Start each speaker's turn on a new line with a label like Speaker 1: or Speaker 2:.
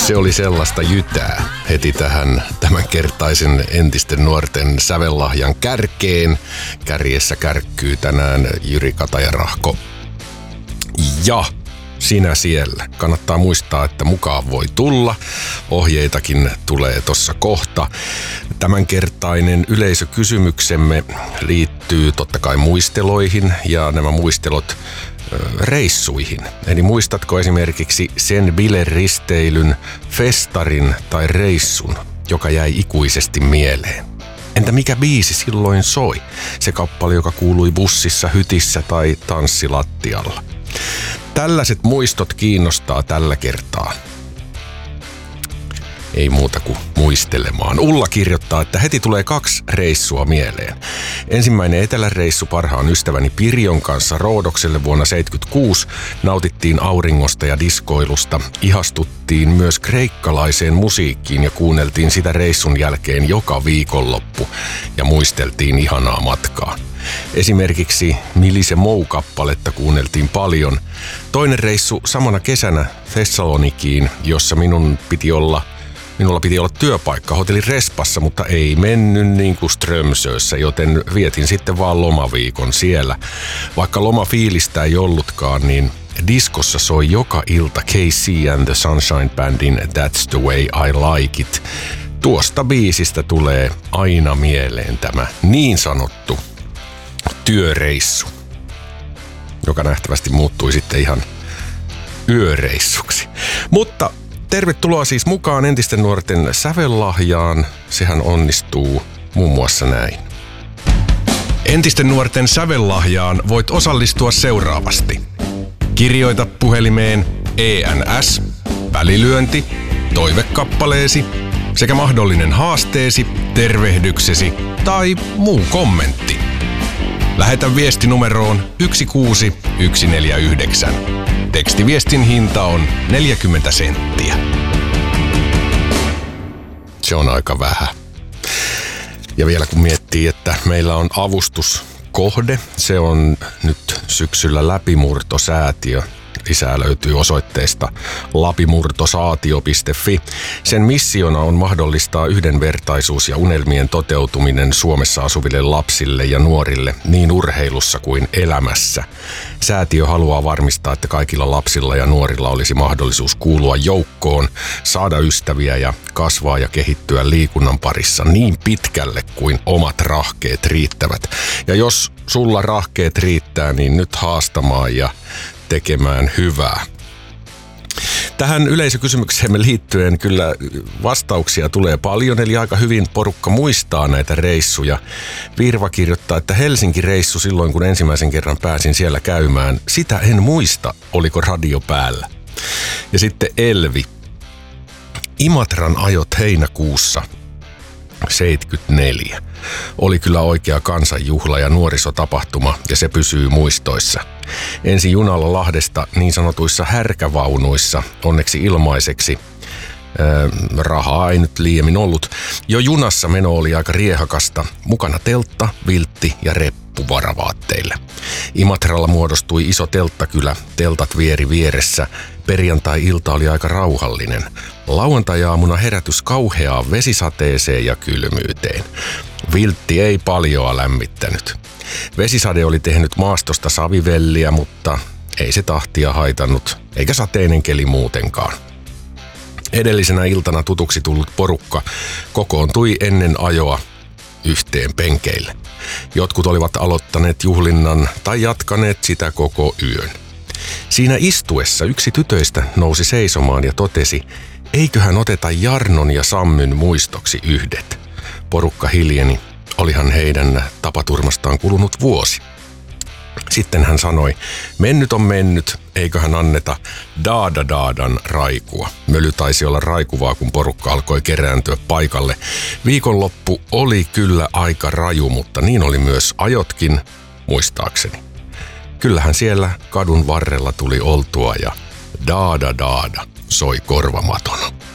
Speaker 1: Se oli sellaista jytää heti tähän tämänkertaisen entisten nuorten sävellahjan kärkeen. Kärjessä kärkkyy tänään Jyri Katajarahko. Ja sinä siellä. Kannattaa muistaa, että mukaan voi tulla. Ohjeitakin tulee tossa kohta. Tämänkertainen yleisökysymyksemme liittyy totta kai muisteloihin ja nämä muistelot reissuihin. Eli muistatko esimerkiksi sen bileristeilyn, festarin tai reissun, joka jäi ikuisesti mieleen? Entä mikä biisi silloin soi? Se kappale, joka kuului bussissa, hytissä tai tanssilattialla. Tällaiset muistot kiinnostaa tällä kertaa. Ei muuta kuin muistelemaan. Ulla kirjoittaa, että heti tulee 2 reissua mieleen. Ensimmäinen eteläreissu parhaan ystäväni Pirjon kanssa Roodokselle vuonna 1976. Nautittiin auringosta ja diskoilusta. Ihastuttiin myös kreikkalaiseen musiikkiin ja kuunneltiin sitä reissun jälkeen joka viikonloppu. Ja muisteltiin ihanaa matkaa. Esimerkiksi Milise Mou-kappaletta kuunneltiin paljon. Toinen reissu samana kesänä Thessalonikiin, jossa minulla piti olla työpaikka hotelli Respassa, mutta ei mennyt niin kuin Strömsössä, joten vietin sitten vaan lomaviikon siellä. Vaikka lomafiilistä ei ollutkaan, niin diskossa soi joka ilta KC and the Sunshine Bandin That's the way I like it. Tuosta biisistä tulee aina mieleen tämä niin sanottu työreissu, joka nähtävästi muuttui sitten ihan yöreissuksi. Mutta tervetuloa siis mukaan entisten nuorten sävellahjaan. Sehän onnistuu muun muassa näin. Entisten nuorten sävellahjaan voit osallistua seuraavasti. Kirjoita puhelimeen ENS, välilyönti, toivekappaleesi sekä mahdollinen haasteesi, tervehdyksesi tai muu kommentti. Lähetä viesti numeroon 16149. Tekstiviestin hinta on 40 senttiä. Se on aika vähän. Ja vielä kun miettii, että meillä on avustuskohde, se on nyt syksyllä Läpimurtosäätiö. Lisää löytyy osoitteesta lapimurtosaatio.fi. Sen missiona on mahdollistaa yhdenvertaisuus ja unelmien toteutuminen Suomessa asuville lapsille ja nuorille niin urheilussa kuin elämässä. Säätiö haluaa varmistaa, että kaikilla lapsilla ja nuorilla olisi mahdollisuus kuulua joukkoon, saada ystäviä ja kasvaa ja kehittyä liikunnan parissa niin pitkälle kuin omat rahkeet riittävät. Ja jos sulla rahkeet riittää, niin nyt haastamaan ja tekemään hyvää. Tähän yleisökysymykseemme liittyen kyllä vastauksia tulee paljon, eli aika hyvin porukka muistaa näitä reissuja. Virva kirjoittaa, että Helsinki-reissu silloin, kun ensimmäisen kerran pääsin siellä käymään, sitä en muista, oliko radio päällä. Ja sitten Elvi. Imatran ajot heinäkuussa 74. Oli kyllä oikea kansanjuhla ja nuorisotapahtuma, ja se pysyy muistoissa. Ensi junalla Lahdesta niin sanotuissa härkävaunuissa, onneksi ilmaiseksi. Rahaa ei nyt liiemmin ollut. Jo junassa meno oli aika riehakasta. Mukana teltta, viltti ja reppu varavaatteille. Imatralla muodostui iso telttakylä, teltat vieri vieressä. Perjantai-ilta oli aika rauhallinen. Lauantai-aamuna herätys kauheaan vesisateeseen ja kylmyyteen. Viltti ei paljoa lämmittänyt. Vesisade oli tehnyt maastosta savivelliä, mutta ei se tahtia haitannut, eikä sateinen keli muutenkaan. Edellisenä iltana tutuksi tullut porukka kokoontui ennen ajoa yhteen penkeille. Jotkut olivat aloittaneet juhlinnan tai jatkaneet sitä koko yön. Siinä istuessa yksi tytöistä nousi seisomaan ja totesi, eiköhän oteta Jarnon ja Sammyn muistoksi yhdet. Porukka hiljeni, olihan heidän tapaturmastaan kulunut vuosi. Sitten hän sanoi, mennyt on mennyt, eiköhän anneta Daada-Daadan raikua. Möly taisi olla raikuvaa, kun porukka alkoi kerääntyä paikalle. Viikonloppu oli kyllä aika raju, mutta niin oli myös ajotkin, muistaakseni. Kyllähän siellä kadun varrella tuli oltua ja Daada-Daada soi korvamatona.